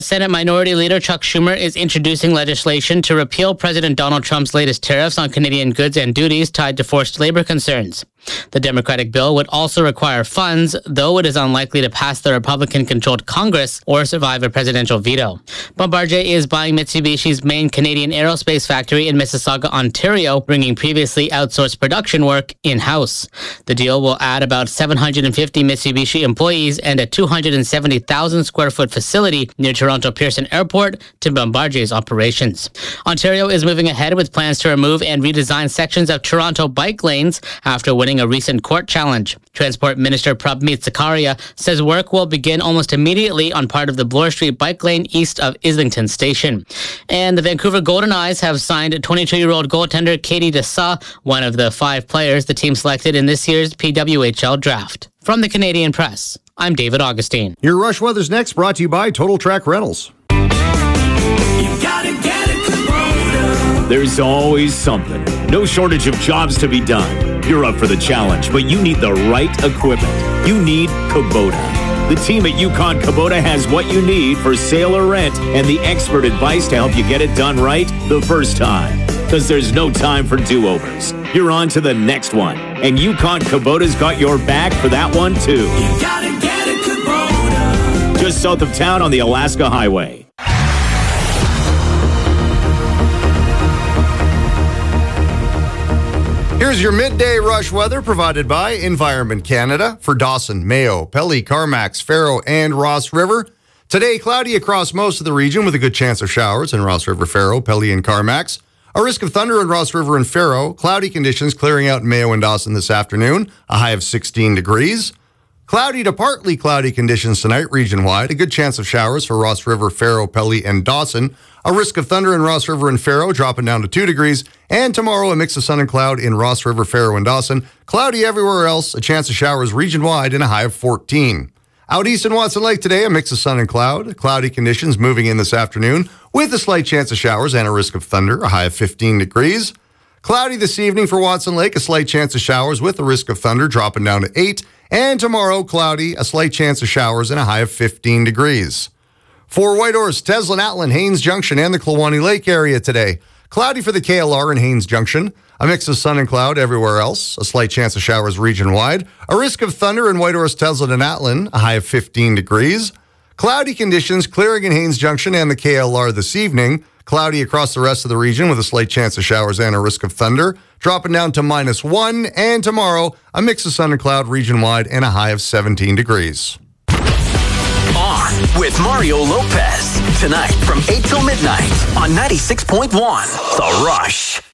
Senate Minority Leader Chuck Schumer is introducing legislation to repeal President Donald Trump's latest tariffs on Canadian goods and duties tied to forced labor concerns. The Democratic bill would also require funds, though it is unlikely to pass the Republican-controlled Congress or survive a presidential veto. Bombardier is buying Mitsubishi's main Canadian aerospace factory in Mississauga, Ontario, bringing previously outsourced production work in-house. The deal will add about 750 Mitsubishi employees and a 270,000 square foot facility near Toronto Pearson Airport to Bombardier's operations. Ontario is moving ahead with plans to remove and redesign sections of Toronto bike lanes after winning a recent court challenge. Transport Minister Prabmeet Zakaria says work will begin almost immediately on part of the Bloor Street bike lane east of Islington Station. And the Vancouver Golden Eyes have signed 22-year-old goaltender Katie Dessa, one of the 5 players the team selected in this year's PWHL draft. From the Canadian Press, I'm David Augustine. Your Rush Weather's next, brought to you by Total Track Rentals. There's always something. No shortage of jobs to be done. You're up for the challenge, but you need the right equipment. You need Kubota. The team at Yukon Kubota has what you need for sale or rent and the expert advice to help you get it done right the first time. Because there's no time for do-overs. You're on to the next one. And Yukon Kubota's got your back for that one, too. You gotta get a Kubota. Just south of town on the Alaska Highway. Here's your midday rush weather provided by Environment Canada for Dawson, Mayo, Pelly, Carmacks, Faro, and Ross River. Today, cloudy across most of the region with a good chance of showers in Ross River, Faro, Pelly, and Carmacks. A risk of thunder in Ross River and Faro. Cloudy conditions clearing out in Mayo and Dawson this afternoon, a high of 16 degrees. Cloudy to partly cloudy conditions tonight region-wide. A good chance of showers for Ross River, Faro, Pelly, and Dawson. A risk of thunder in Ross River and Faro, dropping down to 2 degrees. And tomorrow, a mix of sun and cloud in Ross River, Faro, and Dawson. Cloudy everywhere else. A chance of showers region-wide and a high of 14. Out east in Watson Lake today, a mix of sun and cloud. Cloudy conditions moving in this afternoon with a slight chance of showers and a risk of thunder, a high of 15 degrees. Cloudy this evening for Watson Lake, a slight chance of showers with a risk of thunder, dropping down to 8. And tomorrow, cloudy, a slight chance of showers and a high of 15 degrees. For Whitehorse, Teslin, Atlin, Haines Junction, and the Kluwani Lake area today. Cloudy for the KLR in Haines Junction. A mix of sun and cloud everywhere else. A slight chance of showers region-wide. A risk of thunder in Whitehorse, Teslin, and Atlin. A high of 15 degrees. Cloudy conditions clearing in Haines Junction and the KLR this evening. Cloudy across the rest of the region with a slight chance of showers and a risk of thunder. Dropping down to -1. And tomorrow, a mix of sun and cloud region-wide and a high of 17 degrees. On with Mario Lopez. Tonight from 8 till midnight on 96.1 The Rush.